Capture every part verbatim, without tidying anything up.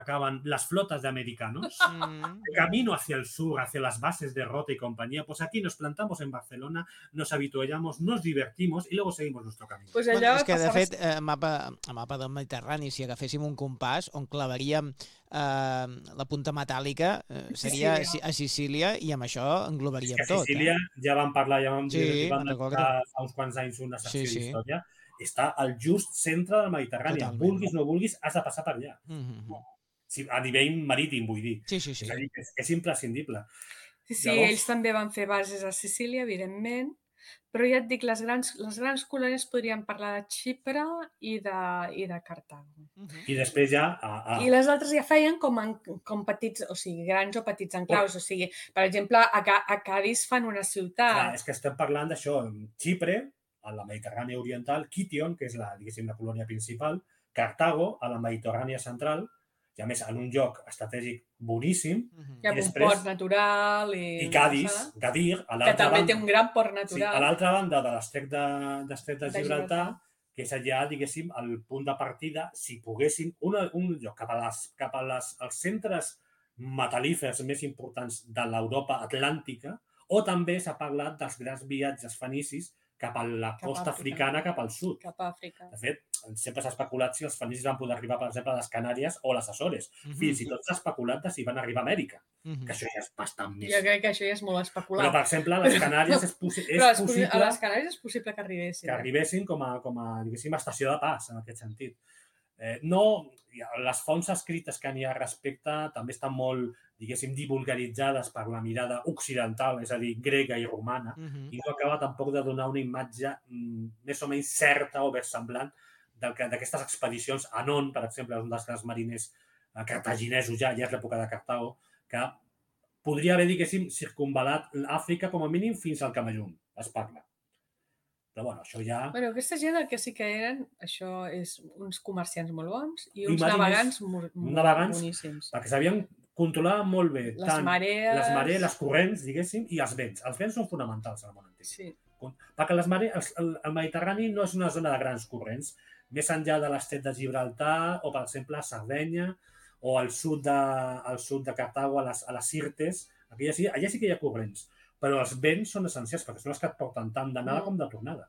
acaban las flotas de americanos, mm. de camino hacia el sur, hacia las bases de Rota y compañía, pues aquí nos plantamos en Barcelona, nos habituallamos, nos divertimos y luego seguimos nuestro camino. Pues allà bueno, és que, de fet, el eh, mapa, el mapa del Mediterrani, si agaféssim un compàs on clavaríem eh, la punta metàl·lica, eh, seria Sicília. a Sicília i amb això englobaríem tot. A Sicília eh? ja vam parlar, ja vam, sí, vam dedicar fa uns quants anys una secció sí, sí. d'història, està al just centre del Mediterrani. Totalment. Vulguis o no vulguis, has de passar per allà. Mm-hmm. Sí, a nivell marítim, vull dir. Sí, sí, sí. És a dir, és, és imprescindible. Sí, sí, Llavors... ells també van fer bases a Sicília, evidentment, però ja et dic, les grans, les grans colònies podríem parlar de Xipre i de, i de Cartago. Uh-huh. I després ja... A, a... I les altres ja feien com, en, com petits, o sigui, grans o petits enclaus. Oh. O sigui, per exemple, a, a Cádiz fan una ciutat. Clar, és que estem parlant d'això. Xipre, a la Mediterrània Oriental, Kition, que és la, diguéssim, la colònia principal, Cartago, a la Mediterrània Central, i a més en un lloc estratègic boníssim. Uh-huh. Hi ha un port natural. I, I Cádiz, Gadir, a l'altra que també banda, té un gran port natural. Sí, a l'altra banda de l'estret de, de, de, de Gibraltar, que és allà, diguéssim, el punt de partida, si poguéssim, una, un lloc cap, a les, cap a les, als centres metal·lífers més importants de l'Europa atlàntica, o també s'ha parlat dels grans viatges fenicis cap a la cap costa Àfrica. Africana, cap al sud. Cap a Àfrica. De fet, sempre s'ha especulat si els fenicis van poder arribar, per exemple, a les Canàries o a les Açores. Mm-hmm. Fins i tot s'ha especulat de si van arribar a Amèrica, mm-hmm. que això ja és bastant més. Jo crec que això ja és molt especulat. Però, per exemple, a les Canàries és, possi és Però possible... a les Canàries és possible que arribessin. Que arribessin com a, com a diguéssim, estació de pas, en aquest sentit. Eh, no, les fonts escrites que n'hi ha respecte també estan molt, diguéssim, divulgaritzades per la mirada occidental, és a dir, grega i romana, uh-huh. i no acaba tampoc de donar una imatge mm, més o menys certa o versemblant d'aquestes expedicions. Anon, per exemple, és un dels grans mariners eh, cartaginesos, ja, ja és l'època de Cartago, que podria haver, diguéssim, circunvalat l'Àfrica com a mínim fins al Camerun, es parla. Però, bueno, això ja... Bueno, aquesta gent el que sí que eren, això és uns comerciants molt bons i uns I navegants molt boníssims. Perquè sabien controlar molt bé les tant marees... les marees, les corrents, diguéssim, i els vents. Els vents són fonamentals al món antic. Sí. Perquè les marees, el, el Mediterrani no és una zona de grans corrents. Més enllà de l'estret de Gibraltar o, per exemple, a Sardenya o al sud de, al sud de Cartago, a les, a les Sirtes, allà sí, allà sí que hi ha corrents. Però els vents són essencials perquè són els que et porten tant d'anada mm. com de tornada.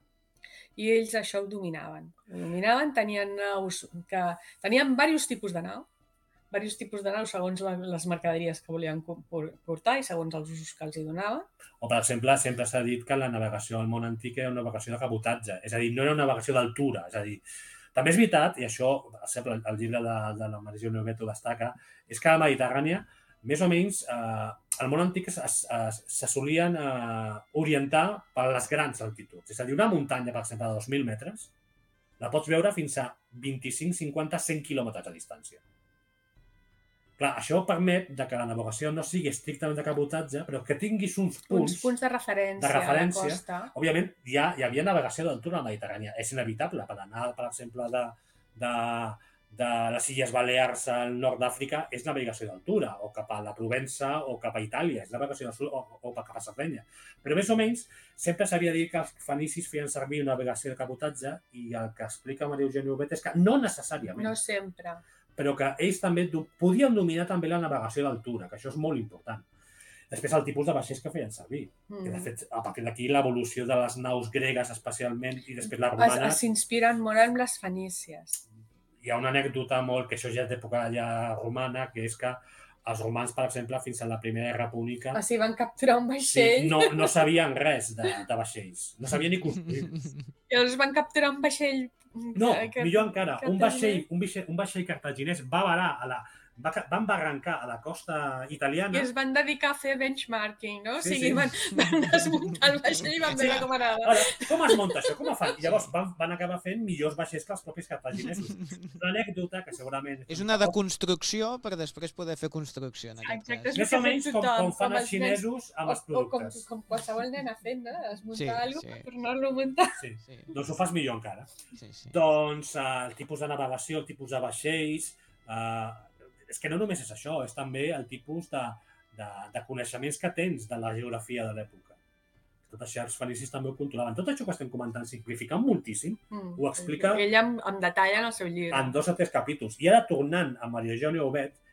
I ells això ho dominaven. Ho dominaven, tenien naus que... Tenien diversos tipus de nau, diversos tipus de naus segons les mercaderies que volien portar i segons els usos que els hi donaven. O, per exemple, sempre s'ha dit que la navegació al món antic era una navegació de cabotatge, és a dir, no era una navegació d'altura, és a dir, també és veritat, i això, per exemple, el llibre de, de la Marisio Noveto destaca, és que a la Mediterrània, més o menys, eh, al món antic se solien eh, orientar per les grans altituds. És a dir, una muntanya, per exemple, de dos mil metres, la pots veure fins a vint-i-cinc, cinquanta, cent quilòmetres de distància. Clar, això permet que la navegació no sigui estrictament de cabotatge, però que tinguis uns punts, uns punts de referència, de referència. A la costa. Òbviament, ja hi havia navegació d'altura a la Mediterrània. És inevitable per anar, per exemple, de, de, de les Illes Balears al nord d'Àfrica, és navegació d'altura, o cap a la Provença o cap a Itàlia, és navegació del sud, o, o cap a Sardenya. Però més o menys sempre s'havia dit que els fenicis feien servir una navegació de cabotatge i el que explica Maria Eugènia Huguet és que no necessàriament. No sempre. Però que ells també podien dominar també la navegació d'altura, que això és molt important. Després, el tipus de vaixells que feien servir. Mm. Que, de fet, a partir d'aquí, l'evolució de les naus gregues, especialment, i després les romanes... S'inspiren molt en les fenícies. Hi ha una anècdota molt, que això ja és d'època ja romana, que és que els romans, per exemple, fins a la Primera Guerra Púnica... Ah, sí, van capturar un vaixell. Sí, no, no sabien res de, de vaixells. No sabien ni construir. I els van capturar un vaixell... No, que, millor encara, un vaixell, un, vaixell, un vaixell cartaginès va varar a la... Va, van barrancar a la costa italiana... I es van dedicar a fer benchmarking, no? Sí, o sigui, sí. van, van desmuntar el vaixell i van veure com anava. Ara, com es munta això? Com ho fan? I llavors van, van acabar fent millors vaixells que els propis cartaginesos. Una anècdota que segurament... És una deconstrucció per després poder fer construcció. En aquest Exacte, cas. Més o menys com, com fan els xinesos amb els productes. O com, com qualsevol nen ha fet, no? Desmuntar Sí, alguna sí. cosa per tornar-lo a muntar. Sí. Sí. Doncs ho fas millor encara. Sí, sí. Doncs eh, el tipus de navegació, el tipus de vaixells... Eh, és que no només és això, és també el tipus de, de, de coneixements que tens de la geografia de l'època. tot això els fenicis també ho controlaven. Tot això que estem comentant, simplificant moltíssim, Mm. ho explica Ell amb, amb detall en el seu llibre. en dos o tres capítols. I ara, tornant a Maria Eugènia Ovet,